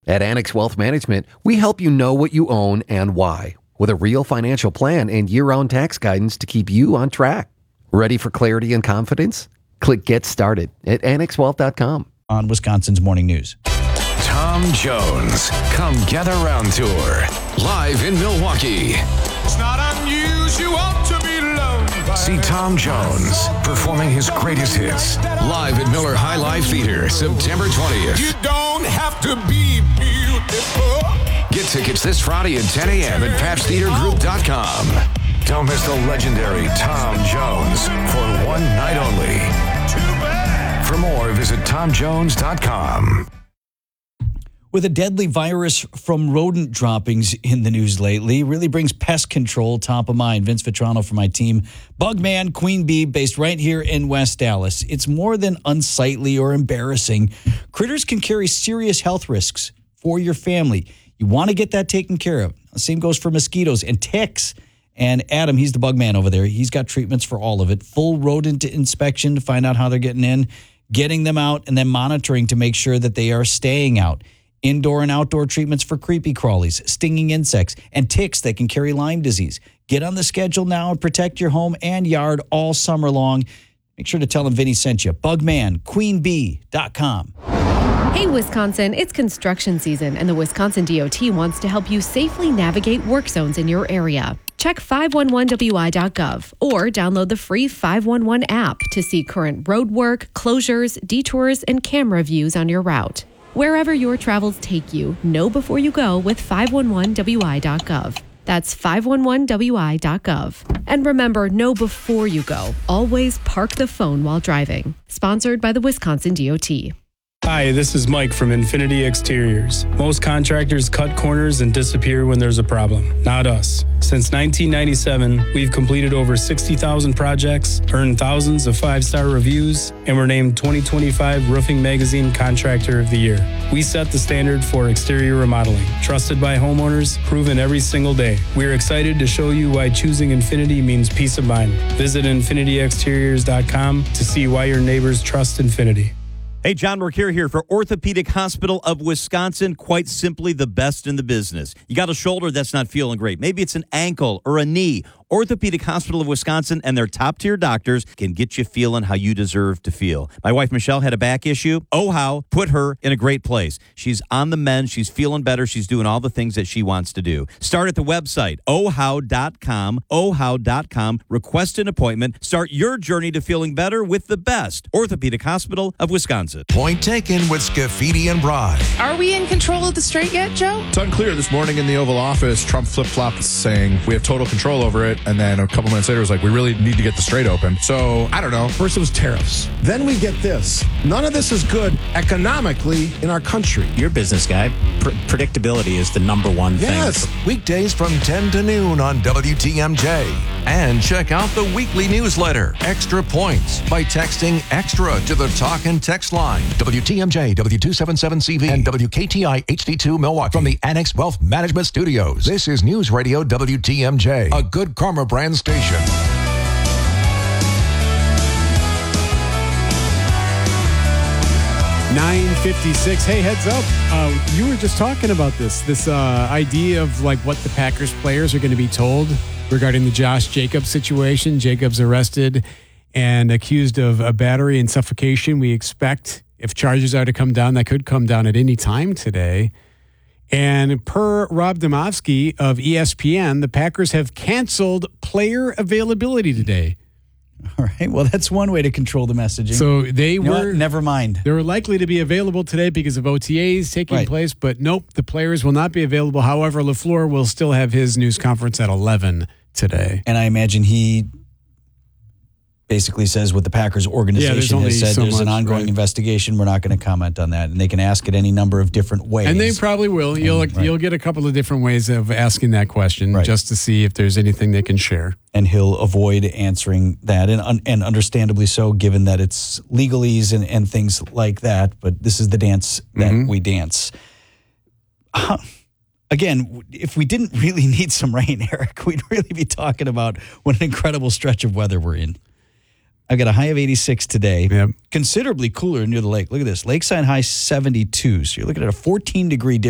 At Annex Wealth Management, we help you know what you own and why, with a real financial plan and year-round tax guidance to keep you on track. Ready for clarity and confidence? Click Get Started at annexwealth.com. On Wisconsin's Morning News. Tom Jones, Come Gather Round Tour, live in Milwaukee. It's not unusual to be loved by See Tom Jones performing his greatest hits live at Miller High Life Theater, September 20th. You don't have to be beautiful. Get tickets this Friday at 10 a.m. at PabstTheaterGroup.com. Don't miss the legendary Tom Jones for one night only. For more, visit TomJones.com. With a deadly virus from rodent droppings in the news lately, really brings pest control top of mind. Vince Vitrano from my team, Bugman Queen Bee, based right here in West Dallas. It's more than unsightly or embarrassing. Critters can carry serious health risks for your family. You want to get that taken care of. The same goes for mosquitoes and ticks. And Adam, he's the bug man over there. He's got treatments for all of it. Full rodent inspection to find out how they're getting in, getting them out, and then monitoring to make sure that they are staying out. Indoor and outdoor treatments for creepy crawlies, stinging insects, and ticks that can carry Lyme disease. Get on the schedule now and protect your home and yard all summer long. Make sure to tell them Vinny sent you. BugmanQueenBee.com. Hey, Wisconsin, it's construction season, and the Wisconsin DOT wants to help you safely navigate work zones in your area. Check 511wi.gov or download the free 511 app to see current road work, closures, detours, and camera views on your route. Wherever your travels take you, know before you go with 511wi.gov. That's 511wi.gov. And remember, know before you go. Always park the phone while driving. Sponsored by the Wisconsin DOT. Hi, this is Mike from Infinity Exteriors. Most contractors cut corners and disappear when there's a problem. Not us. Since 1997, we've completed over 60,000 projects, earned thousands of 5-star reviews, and were named 2025 Roofing Magazine Contractor of the Year. We set the standard for exterior remodeling. Trusted by homeowners, proven every single day. We're excited to show you why choosing Infinity means peace of mind. Visit infinityexteriors.com to see why your neighbors trust Infinity. Hey, John Mercure here for Orthopedic Hospital of Wisconsin. Quite simply the best in the business. You got a shoulder that's not feeling great. Maybe it's an ankle or a knee. Orthopedic Hospital of Wisconsin and their top-tier doctors can get you feeling how you deserve to feel. My wife, Michelle, had a back issue. OHOW put her in a great place. She's on the mend. She's feeling better. She's doing all the things that she wants to do. Start at the website, OHOW.com, OHOW.com. Request an appointment. Start your journey to feeling better with the best. Orthopedic Hospital of Wisconsin. Point taken with Scafidi and Bride. Are we in control of the straight yet, Joe? It's unclear. This morning in the Oval Office, Trump flip-flopped saying we have total control over it. And then a couple minutes later, it was like, we really need to get the strait open. So, I don't know. First it was tariffs. Then we get this. None of this is good economically in our country. You're a business guy. Predictability is the number one thing. Yes. Weekdays from 10 to noon on WTMJ. And check out the weekly newsletter, Extra Points, by texting EXTRA to the talk and text line. WTMJ, W277CV, and WKTI HD2 Milwaukee from the Annex Wealth Management Studios. This is News Radio WTMJ, a Good Karma brand station. $9:56. Hey, heads up. You were just talking about this idea of like what the Packers players are going to be told regarding the Josh Jacobs situation. Jacobs arrested and accused of a battery and suffocation. We expect if charges are to come down, that could come down at any time today. And per Rob Demovsky of ESPN, the Packers have canceled player availability today. All right. Well, that's one way to control the messaging. So they were... Never mind. They were likely to be available today because of OTAs taking place, but nope, the players will not be available. However, LaFleur will still have his news conference at 11 today. And I imagine he basically says what the Packers organization has said. There's an ongoing investigation. We're not going to comment on that. And they can ask it any number of different ways. And they probably will. You'll get a couple of different ways of asking that question just to see if there's anything they can share. And he'll avoid answering that, and understandably so, given that it's legalese and things like that. But this is the dance that we dance. Again, if we didn't really need some rain, Eric, we'd really be talking about what an incredible stretch of weather we're in. I got a high of 86 today. Yep. Considerably cooler near the lake. Look at this. Lakeside high 72. So you're looking at a 14-degree difference.